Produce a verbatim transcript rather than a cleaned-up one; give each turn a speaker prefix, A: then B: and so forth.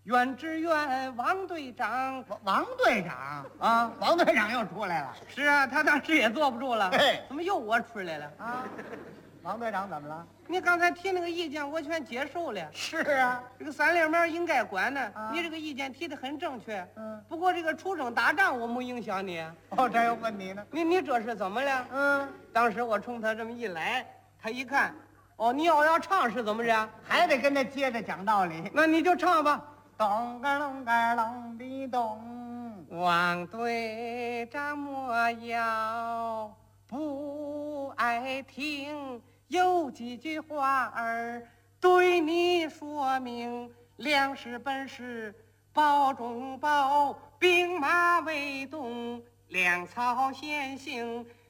A: 原职员王队长
B: 王王队长
A: 啊，
B: 王队长又出来了
A: 是啊，他当时也坐不住了，
B: 嘿
A: 怎么又我出来了？
B: 啊！王队长怎么了？
A: 你刚才提那个意见，我全接受了。
B: 是啊，
A: 这个三连门应该管呢，
B: 啊
A: 你这个意见提的很正确。
B: 嗯，
A: 不过这个出征打仗我没影响你，
B: 哦，这又问你呢？
A: 你你这是怎么了？
B: 嗯，
A: 当时我冲他这么一来，他一看，哦，你要要唱是怎么着？
B: 还得跟他接着讲道理。
A: 那你就唱吧。
B: 咚个隆个隆的咚，
A: 王队长莫要不爱听，有几句话儿对你说明：粮食本是包中包，兵马未动，粮草先行。